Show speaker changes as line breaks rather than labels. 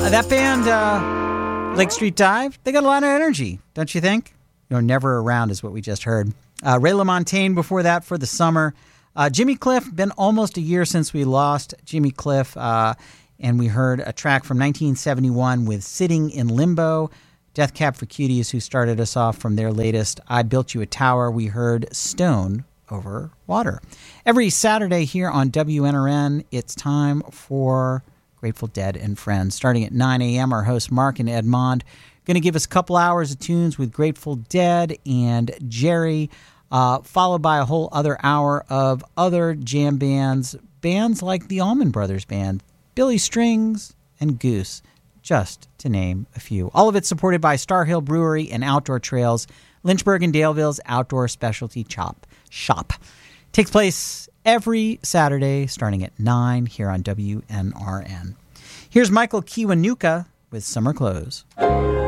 That band, Lake Street Dive, they got a lot of energy, don't you think? Never Around is what we just heard. Ray LaMontagne before that for the summer. Jimmy Cliff, been almost a year since we lost Jimmy Cliff, and we heard a track from 1971 with Sitting in Limbo. Death Cab for Cuties, who started us off from their latest I Built You a Tower, we heard Stone Over Water. Every Saturday here on WNRN, it's time for Grateful Dead and Friends. Starting at 9 a.m., our hosts Mark and Edmond going to give us a couple hours of tunes with Grateful Dead and Jerry, followed by a whole other hour of other jam bands like the Allman Brothers Band, Billy Strings, and Goose, just to name a few. All of it supported by Star Hill Brewery and Outdoor Trails, Lynchburg and Daleville's outdoor specialty shop. Takes place every Saturday starting at 9 here on WNRN. Here's Michael Kiwanuka with Summer Clothes.